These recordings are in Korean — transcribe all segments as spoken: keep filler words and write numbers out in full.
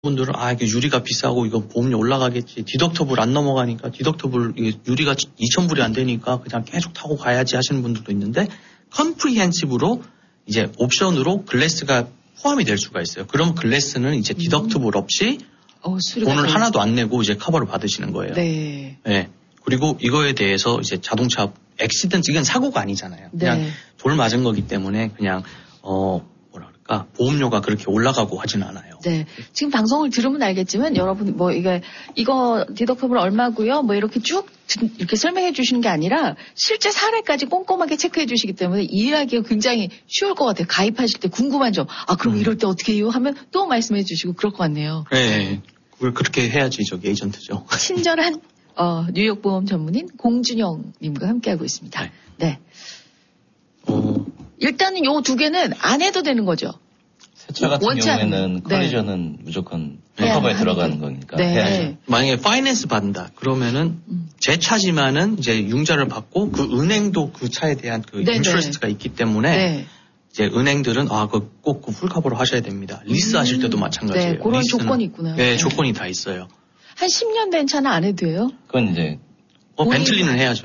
분들은 아 이게 유리가 비싸고 이거 보험료 올라가겠지. 디덕터블 안 넘어가니까 디덕터블 유리가 이천 불이 안 되니까 그냥 계속 타고 가야지 하시는 분들도 있는데 컴프리헨시브로 이제 옵션으로 글래스가 포함이 될 수가 있어요. 그럼 글래스는 이제 디덕터블 없이 어, 돈을 돼. 하나도 안 내고 이제 커버를 받으시는 거예요. 네. 네. 그리고 이거에 대해서 이제 자동차 액시던트 이건 사고가 아니잖아요. 그냥 네. 돌 맞은 거기 때문에 그냥 어 뭐랄까 보험료가 그렇게 올라가고 하진 않아요. 네. 지금 방송을 들으면 알겠지만 여러분 뭐 이게 이거 디덕터블 얼마고요? 뭐 이렇게 쭉 이렇게 설명해 주시는 게 아니라 실제 사례까지 꼼꼼하게 체크해 주시기 때문에 이해하기가 굉장히 쉬울 것 같아요. 가입하실 때 궁금한 점. 아 그럼 음. 이럴 때 어떻게 해요? 하면 또 말씀해 주시고 그럴 것 같네요. 네. 그걸 그렇게 해야지 저기 에이전트죠. 친절한 어, 뉴욕 보험 전문인 공준영 님과 함께하고 있습니다. 네. 네. 어. 일단은 요 두 개는 안 해도 되는 거죠. 세차 같은 경우에는 컬리전은 네. 무조건 커버에 들어가는 거니까. 네. 해야죠. 만약에 파이낸스 받는다 그러면은 음. 제 차지만은 이제 융자를 받고 그 은행도 그 차에 대한 그 인트레스트가 있기 때문에 네. 이제 은행들은 아 그 꼭 그 풀커버로 하셔야 됩니다. 리스 음. 하실 때도 마찬가지예요. 네, 그런 리스는, 조건이 있구나. 네, 조건이 다 있어요. 한 십 년 된 차는 안 해도 돼요? 그건 이제 어, 벤틀리는 해야죠.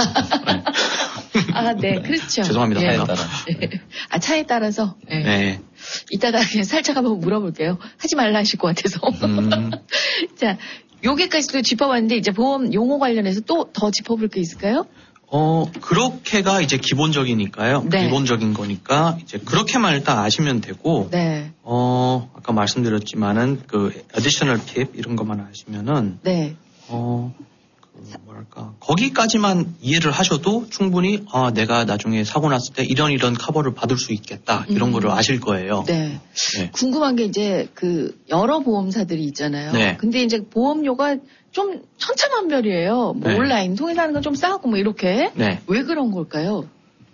아, 네, 그렇죠. 죄송합니다. 예. 차에 따라. 예. 아, 차에 따라서? 예. 네. 이따가 그냥 살짝 한번 물어볼게요. 하지 말라 하실 것 같아서. 음. 자, 요게까지도 짚어봤는데, 이제 보험 용어 관련해서 또 더 짚어볼 게 있을까요? 어, 그렇게가 이제 기본적이니까요. 네. 기본적인 거니까, 이제 그렇게만 일단 아시면 되고, 네. 어, 아까 말씀드렸지만은, 그, additional tip 이런 것만 아시면은, 네. 어, 그 뭐랄까, 거기까지만 이해를 하셔도 충분히, 아, 내가 나중에 사고 났을 때 이런 이런 커버를 받을 수 있겠다. 이런 음. 거를 아실 거예요. 네. 네. 궁금한 게 이제 그, 여러 보험사들이 있잖아요. 네. 근데 이제 보험료가 좀 천차만별이에요. 뭐 네. 온라인 통해서 하는 건 좀 싸고 뭐 이렇게. 네. 왜 그런 걸까요?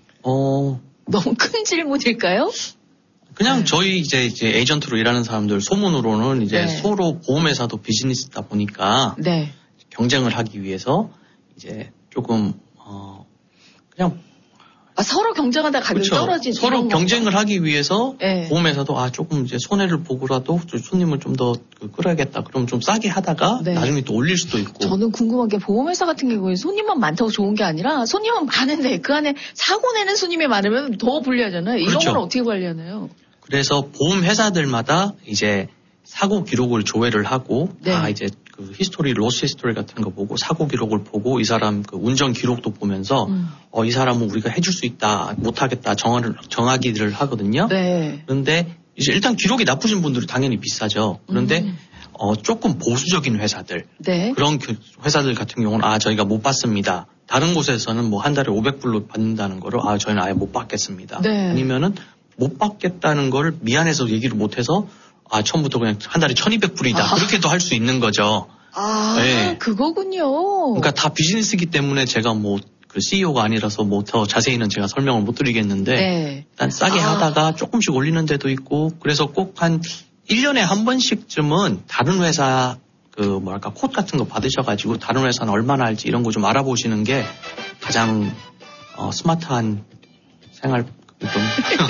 어. 너무 큰 질문일까요? 그냥 네. 저희 이제 이제 에이전트로 일하는 사람들 소문으로는 이제 네. 서로 보험회사도 비즈니스다 보니까 네. 경쟁을 하기 위해서 이제 조금 어 그냥 아, 서로 경쟁하다 가격이 그렇죠. 떨어진 서로 경쟁을 하기 위해서 네. 보험회사도 아 조금 이제 손해를 보고라도 손님을 좀 더 끌어야겠다. 그럼 좀 싸게 하다가 네. 나중에 또 올릴 수도 있고. 저는 궁금한 게 보험회사 같은 경우에 손님만 많다고 좋은 게 아니라 손님은 많은데 그 안에 사고 내는 손님이 많으면 더 불리하잖아요. 이런 그렇죠. 건 어떻게 관리하나요? 그래서 보험회사들마다 이제 사고 기록을 조회를 하고 네. 아 이제 그 히스토리, 로스 히스토리 같은 거 보고 사고 기록을 보고 이 사람 그 운전 기록도 보면서 음. 어, 이 사람은 우리가 해줄 수 있다, 못하겠다 정하를, 정하기를 하거든요. 네. 그런데 이제 일단 기록이 나쁘신 분들은 당연히 비싸죠. 그런데 음. 어, 조금 보수적인 회사들, 네. 그런 회사들 같은 경우는 아 저희가 못 받습니다. 다른 곳에서는 뭐 한 달에 오백 불로 받는다는 거를 아 저희는 아예 못 받겠습니다. 네. 아니면은 못 받겠다는 거를 미안해서 얘기를 못해서 아, 처음부터 그냥 한 달에 천이백 불이다. 아. 그렇게도 할 수 있는 거죠. 아, 네. 그거군요. 그러니까 다 비즈니스이기 때문에 제가 뭐, 그 씨이오가 아니라서 뭐 더 자세히는 제가 설명을 못 드리겠는데, 네. 일단 싸게 아. 하다가 조금씩 올리는 데도 있고, 그래서 꼭 한 일 년에 한 번씩쯤은 다른 회사, 그, 뭐랄까, 콧 같은 거 받으셔가지고, 다른 회사는 얼마나 할지 이런 거 좀 알아보시는 게 가장, 어, 스마트한 생활, 좀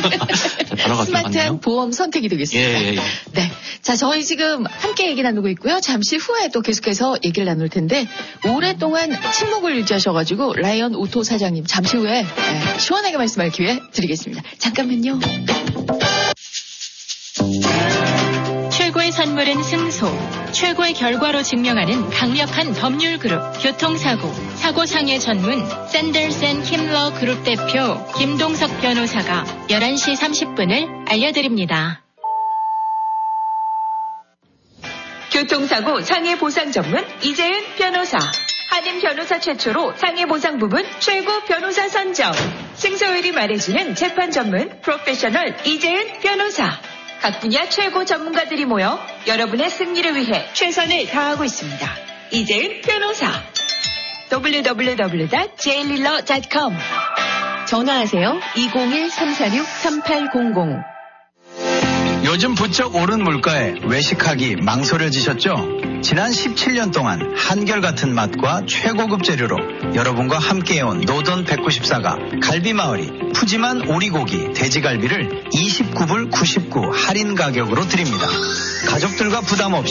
단어가 스마트한 보험 선택이 되겠습니다. 예, 예, 예. 네, 자 저희 지금 함께 얘기 나누고 있고요. 잠시 후에 또 계속해서 얘기를 나눌 텐데 오랫동안 침묵을 유지하셔가지고 라이언 오토 사장님 잠시 후에 네, 시원하게 말씀할 기회 드리겠습니다. 잠깐만요. 최고의 선물은 승소, 최고의 결과로 증명하는 강력한 법률 그룹 교통사고, 사고상해 전문 샌더슨 킴러 그룹 대표 김동석 변호사가 열한 시 삼십 분을 알려드립니다. 교통사고 상해보상 전문 이재은 변호사. 한인 변호사 최초로 상해보상 부분 최고 변호사 선정. 승소율이 말해주는 재판 전문 프로페셔널 이재은 변호사. 각 분야 최고 전문가들이 모여 여러분의 승리를 위해 최선을 다하고 있습니다. 이재은 변호사. 더블유 더블유 더블유 닷 제일릴러 닷 컴. 전화하세요. 이공일 삼사육 삼팔공공. 요즘 요즘 부쩍 오른 물가에 외식하기 망설여지셨죠? 지난 십칠 년 동안 한결같은 맛과 최고급 재료로 여러분과 함께해온 노던 백구십사가 갈비마을이 푸짐한 오리고기, 돼지갈비를 이십구 불 구십구 할인 가격으로 드립니다. 가족들과 부담 없이